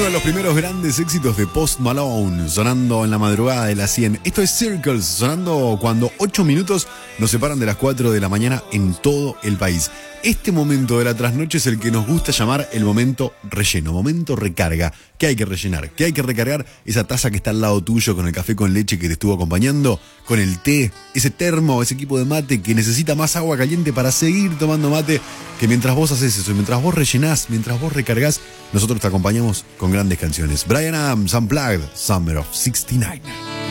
de los primeros grandes éxitos de Post Malone, sonando en la madrugada de las 100. Esto es Circles, sonando cuando 8 minutos nos separan de las 4 de la mañana en todo el país. Este momento de la trasnoche es el que nos gusta llamar el momento relleno, momento recarga. ¿Qué hay que rellenar? ¿Qué hay que recargar? Esa taza que está al lado tuyo con el café con leche que te estuvo acompañando, con el té, ese termo, ese equipo de mate que necesita más agua caliente para seguir tomando mate, que mientras vos haces eso, mientras vos rellenás, mientras vos recargás, nosotros te acompañamos con grandes canciones. Bryan Adams, Unplugged, Summer of '69.